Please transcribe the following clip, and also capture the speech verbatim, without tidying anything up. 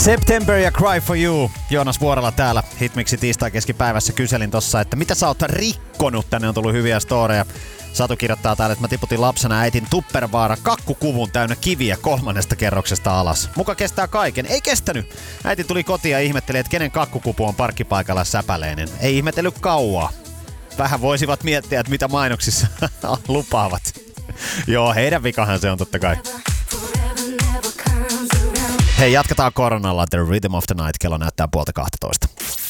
September ja Cry for You. Joonas Vuorela täällä. Hitmixi tiistai keskipäivässä kyselin tossa, että mitä sä oot rikkonut. Tänne on tullut hyviä storeja. Satu kirjoittaa täällä, että mä tiputin lapsena äitin Tuppervaara kakkukuvun täynnä kiviä kolmannesta kerroksesta alas. Muka kestää kaiken. Ei kestänyt. Äiti tuli kotiin ja ihmetteli, että kenen kakkukupu on parkkipaikalla säpäleinen. Ei ihmetellyt kauaa. Vähän voisivat miettiä, että mitä mainoksissa lupaavat. Joo, heidän vikahan se on totta kai. Hei, jatketaan koronalla. The Rhythm of the Night. Kello näyttää puolta kahtatoista.